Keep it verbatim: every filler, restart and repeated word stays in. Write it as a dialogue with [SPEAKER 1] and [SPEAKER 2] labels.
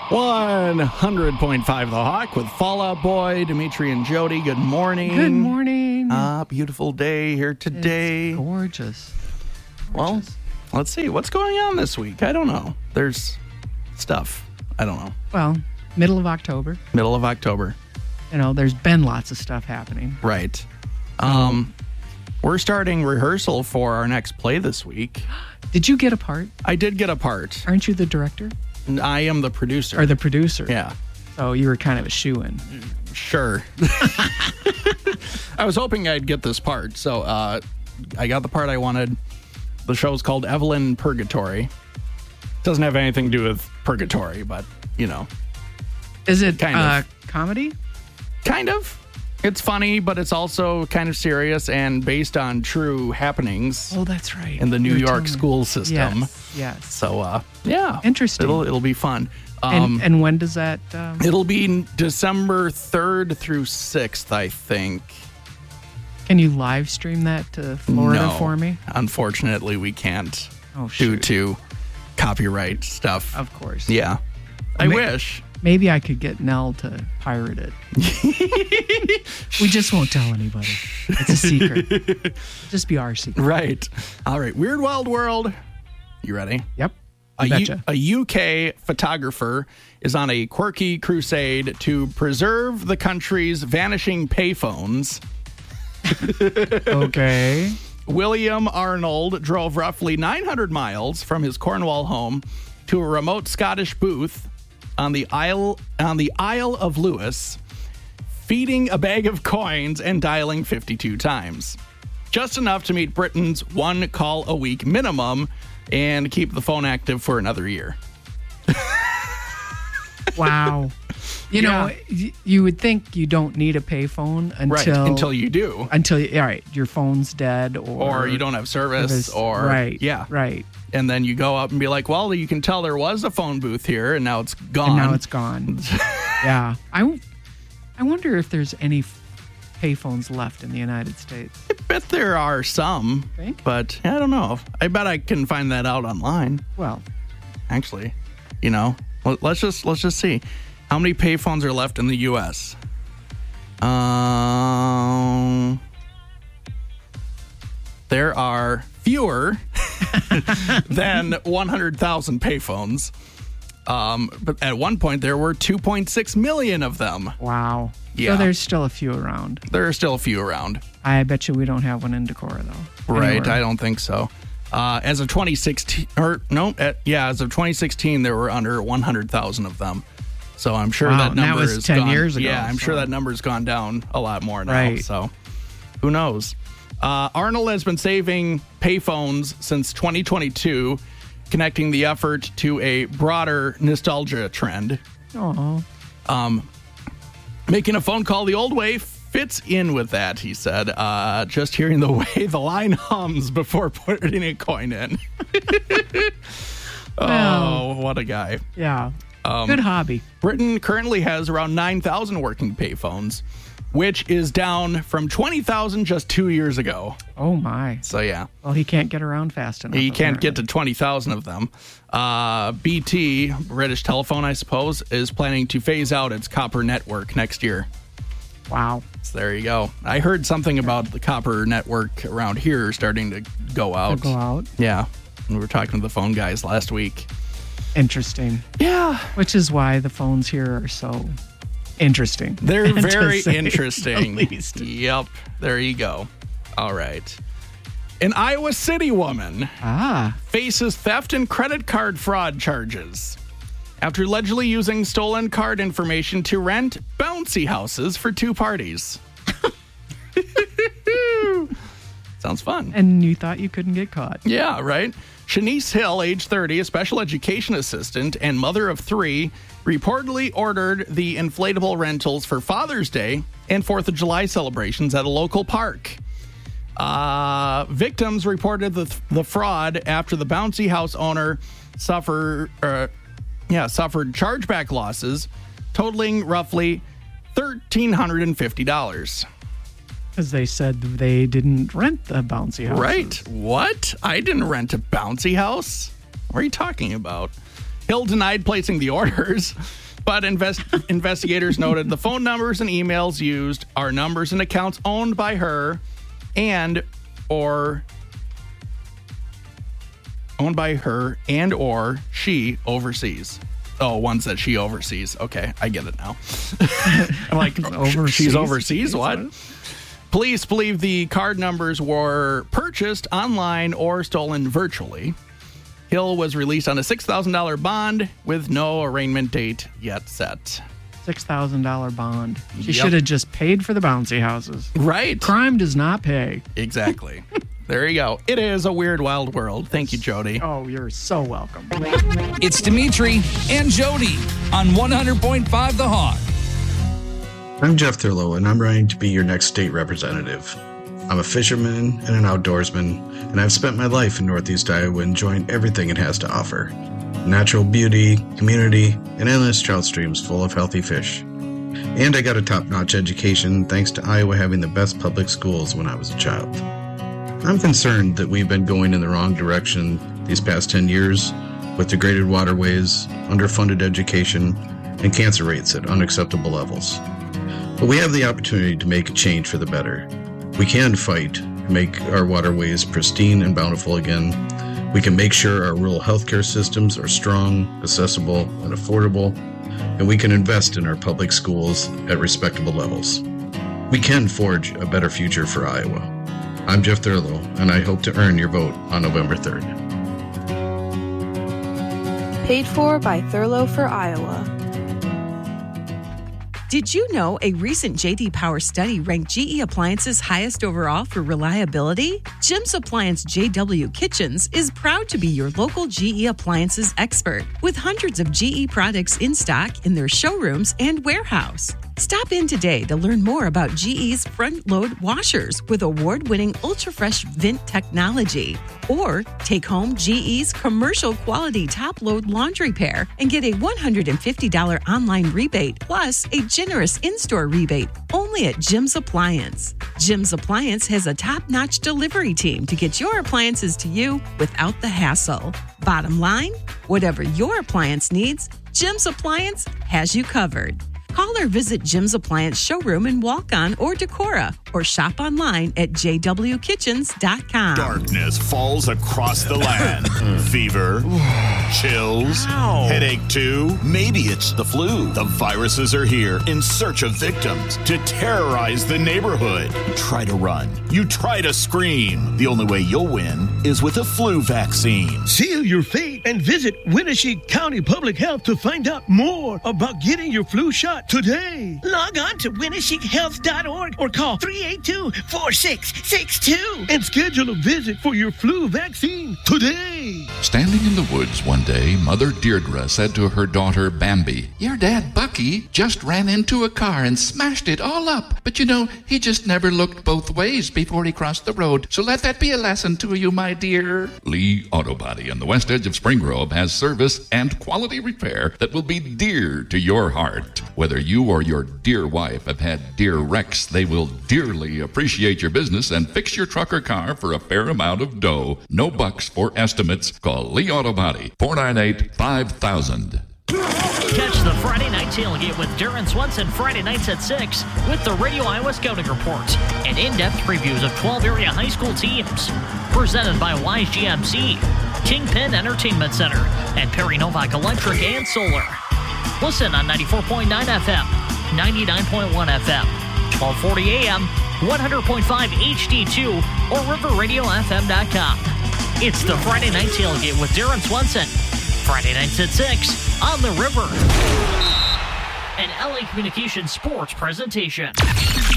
[SPEAKER 1] one hundred point five The Hawk with Fallout Boy, Dimitri and Jody. Good morning.
[SPEAKER 2] Good morning.
[SPEAKER 1] Ah, beautiful day here today.
[SPEAKER 2] It's gorgeous.
[SPEAKER 1] Well,
[SPEAKER 2] gorgeous.
[SPEAKER 1] Let's see. What's going on this week? I don't know. There's stuff. I don't know.
[SPEAKER 2] Well, middle of October.
[SPEAKER 1] Middle of October.
[SPEAKER 2] You know, there's been lots of stuff happening.
[SPEAKER 1] Right. Um, we're starting rehearsal for our next play this week.
[SPEAKER 2] Did you get a part?
[SPEAKER 1] I did get a part.
[SPEAKER 2] Aren't you the director?
[SPEAKER 1] I am the producer.
[SPEAKER 2] Or the producer?
[SPEAKER 1] Yeah.
[SPEAKER 2] So you were kind of a shoo-in.
[SPEAKER 1] Sure. I was hoping I'd get this part. So uh, I got the part I wanted. The show's called Evelyn Purgatory. Doesn't have anything to do with purgatory, but, you know.
[SPEAKER 2] Is it
[SPEAKER 1] kind
[SPEAKER 2] uh,
[SPEAKER 1] of.
[SPEAKER 2] comedy?
[SPEAKER 1] Kind of. It's funny, but it's also kind of serious and based on true happenings.
[SPEAKER 2] Oh, that's right.
[SPEAKER 1] In the New
[SPEAKER 2] You were
[SPEAKER 1] York
[SPEAKER 2] telling me.
[SPEAKER 1] school system.
[SPEAKER 2] Yes, yes.
[SPEAKER 1] So, uh, yeah.
[SPEAKER 2] Interesting.
[SPEAKER 1] It'll, it'll be fun.
[SPEAKER 2] And,
[SPEAKER 1] Um,
[SPEAKER 2] and when does that... Um,
[SPEAKER 1] it'll be December third through sixth, I think.
[SPEAKER 2] can you live stream that to Florida
[SPEAKER 1] No,
[SPEAKER 2] for me?
[SPEAKER 1] Unfortunately, we can't.
[SPEAKER 2] Oh,
[SPEAKER 1] Due
[SPEAKER 2] shoot.
[SPEAKER 1] to copyright stuff.
[SPEAKER 2] Of course.
[SPEAKER 1] Yeah. I
[SPEAKER 2] May-
[SPEAKER 1] wish.
[SPEAKER 2] Maybe I could get Nell to pirate it. We just won't tell anybody. It's a secret. Just be our secret.
[SPEAKER 1] Right. All right. Weird Wild World. You ready?
[SPEAKER 2] Yep.
[SPEAKER 1] A,
[SPEAKER 2] You
[SPEAKER 1] U-
[SPEAKER 2] betcha.
[SPEAKER 1] a U K photographer is on a quirky crusade to preserve the country's vanishing payphones.
[SPEAKER 2] Okay.
[SPEAKER 1] William Arnold drove roughly nine hundred miles from his Cornwall home to a remote Scottish booth on the Isle on the Isle of Lewis, feeding a bag of coins and dialing fifty-two times. Just enough to meet Britain's one call a week minimum and keep the phone active for another year.
[SPEAKER 2] Wow. You know,
[SPEAKER 1] Yeah.
[SPEAKER 2] y- you would think you don't need a payphone until
[SPEAKER 1] Right, until you do.
[SPEAKER 2] until you- all right, your phone's dead or
[SPEAKER 1] Or you don't have service,
[SPEAKER 2] service.
[SPEAKER 1] or
[SPEAKER 2] right,
[SPEAKER 1] yeah,
[SPEAKER 2] right,
[SPEAKER 1] and then you go up and be like, well, you can tell there was a phone booth here, and now it's gone.
[SPEAKER 2] and now it's gone. Yeah, I, w- I wonder if there's any f- payphones left in the United States.
[SPEAKER 1] I bet there are some,
[SPEAKER 2] Think?
[SPEAKER 1] but I don't know. I bet I can find that out online.
[SPEAKER 2] Well,
[SPEAKER 1] Actually, you know, Let- let's just let's just see how many payphones are left in the U S. Um, there are fewer than one hundred thousand payphones. Um, but at one point there were two point six million of them.
[SPEAKER 2] wow.
[SPEAKER 1] Yeah.
[SPEAKER 2] So there's still a few around.
[SPEAKER 1] There are still a few around.
[SPEAKER 2] I bet you we don't have one in Decorah though.
[SPEAKER 1] Right,
[SPEAKER 2] Anywhere.
[SPEAKER 1] I don't think so. Uh, as of twenty sixteen, or no, at, yeah, as of twenty sixteen, there were under one hundred thousand of them. So I'm sure
[SPEAKER 2] Wow,
[SPEAKER 1] that
[SPEAKER 2] and that
[SPEAKER 1] number
[SPEAKER 2] was
[SPEAKER 1] is
[SPEAKER 2] ten
[SPEAKER 1] gone,
[SPEAKER 2] years ago,
[SPEAKER 1] Yeah, I'm sure
[SPEAKER 2] so-
[SPEAKER 1] that number's gone down a lot more now.
[SPEAKER 2] Right.
[SPEAKER 1] So who knows? Uh, Arnold has been saving payphones since twenty twenty-two, connecting the effort to a broader nostalgia trend.
[SPEAKER 2] Oh,
[SPEAKER 1] Making a phone call the old way fits in with that, he said. Uh, just hearing the way the line hums before putting a coin in. Oh,
[SPEAKER 2] Well.
[SPEAKER 1] what a guy.
[SPEAKER 2] yeah.
[SPEAKER 1] Um,
[SPEAKER 2] Good hobby.
[SPEAKER 1] Britain currently has around nine thousand working payphones, which is down from twenty thousand just two years ago.
[SPEAKER 2] Oh my.
[SPEAKER 1] So, yeah.
[SPEAKER 2] Well, he can't get around fast enough.
[SPEAKER 1] You can't get to
[SPEAKER 2] apparently.
[SPEAKER 1] twenty thousand of them. Uh, B T, British Telephone, I suppose, is planning to phase out its copper network next year.
[SPEAKER 2] Wow.
[SPEAKER 1] So there you go. I heard something about the copper network around here starting to go out.
[SPEAKER 2] Go out.
[SPEAKER 1] Yeah. We were talking to the phone guys last week.
[SPEAKER 2] Interesting.
[SPEAKER 1] Yeah.
[SPEAKER 2] Which is why the phones here are so interesting.
[SPEAKER 1] They're
[SPEAKER 2] To
[SPEAKER 1] very
[SPEAKER 2] say
[SPEAKER 1] interesting.
[SPEAKER 2] the least.
[SPEAKER 1] Yep. There you go. All right. An Iowa City woman
[SPEAKER 2] Ah.
[SPEAKER 1] faces theft and credit card fraud charges after allegedly using stolen card information to rent bouncy houses for two parties. Sounds fun.
[SPEAKER 2] And you thought you couldn't get caught.
[SPEAKER 1] Yeah, right? Shanice Hill, age thirty, a special education assistant and mother of three, reportedly ordered the inflatable rentals for Father's Day and fourth of July celebrations at a local park. Uh, victims reported the, the fraud after the bouncy house owner suffer, uh, yeah, suffered chargeback losses totaling roughly one thousand three hundred fifty dollars.
[SPEAKER 2] Because they said they didn't rent the bouncy house.
[SPEAKER 1] Right. What? I didn't rent a bouncy house. What are you talking about? Hill denied placing the orders, but invest- investigators noted the phone numbers and emails used are numbers and accounts owned by her and or owned by her and or she oversees. Oh, ones that she oversees. Okay, I get it now. I'm like, overseas? She's overseas? What? Police believe the card numbers were purchased online or stolen virtually. Hill was released on a six thousand dollars bond with no arraignment date yet set.
[SPEAKER 2] six thousand dollars bond. She
[SPEAKER 1] Yep.
[SPEAKER 2] should have just paid for the bouncy houses.
[SPEAKER 1] Right.
[SPEAKER 2] Crime does not pay.
[SPEAKER 1] Exactly. There you go. It is a weird, wild world. Thank you, Jody.
[SPEAKER 2] Oh, you're so welcome.
[SPEAKER 3] It's Dimitri and Jody on one hundred point five The Hog.
[SPEAKER 4] I'm Jeff Thurlow, and I'm running to be your next state representative. I'm a fisherman and an outdoorsman, and I've spent my life in Northeast Iowa enjoying everything it has to offer. Natural beauty, community, and endless trout streams full of healthy fish. And I got a top-notch education thanks to Iowa having the best public schools when I was a child. I'm concerned that we've been going in the wrong direction these past ten years with degraded waterways, underfunded education, and cancer rates at unacceptable levels. But we have the opportunity to make a change for the better. We can fight to make our waterways pristine and bountiful again. We can make sure our rural healthcare systems are strong, accessible, and affordable, and we can invest in our public schools at respectable levels. We can forge a better future for Iowa. I'm Jeff Thurlow, and I hope to earn your vote on November third.
[SPEAKER 5] Paid for by Thurlow for Iowa.
[SPEAKER 6] Did you know a recent J D Power study ranked G E Appliances highest overall for reliability? Jim's Appliance J W Kitchens is proud to be your local G E Appliances expert with hundreds of G E products in stock in their showrooms and warehouse. Stop in today to learn more about G E's front-load washers with award-winning ultra-fresh vent technology. Or take home G E's commercial-quality top-load laundry pair and get a one hundred fifty dollars online rebate plus a generous in-store rebate only at Jim's Appliance. Jim's Appliance has a top-notch delivery team to get your appliances to you without the hassle. Bottom line, whatever your appliance needs, Jim's Appliance has you covered. Call or visit Jim's Appliance showroom in Walk-On or Decorah, or shop online at j w kitchens dot com.
[SPEAKER 7] Darkness falls across the land. Fever, chills, Ow. headache too. Maybe it's the flu. The viruses are here in search of victims to terrorize the neighborhood. You try to run. You try to scream. The only way you'll win is with a flu vaccine.
[SPEAKER 8] Seal your fate and visit Winnebago County Public Health to find out more about getting your flu shot today. Log on to winnebago health dot org or call three eight two, four six six two and schedule a visit for your flu vaccine today.
[SPEAKER 9] Standing in the woods one day, Mother Deirdre said to her daughter Bambi, "Your dad, Bucky, just ran into a car and smashed it all up. But you know, he just never looked both ways before he crossed the road. So let that be a lesson to you, my dear." Lee Auto Body on the west edge of Spring Grove has service and quality repair that will be dear to your heart. Whether you or your dear wife have had dear wrecks, they will dearly appreciate your business and fix your truck or car for a fair amount of dough. No bucks for estimates. Call Lee Auto Body, four nine eight, five thousand.
[SPEAKER 10] Catch the Friday Night Tailgate with Darren Swenson Friday nights at six with the Radio Iowa Scouting Report and in-depth previews of twelve area high school teams. Presented by Wise G M C, Kingpin Entertainment Center, and Perry Novak Electric and Solar. Listen on ninety-four point nine F M, ninety-nine point one F M, twelve forty A M, one hundred point five H D two, or river radio f m dot com. It's the Friday Night Tailgate with Darren Swenson. Friday nights at six on the River. An L A Communications sports presentation.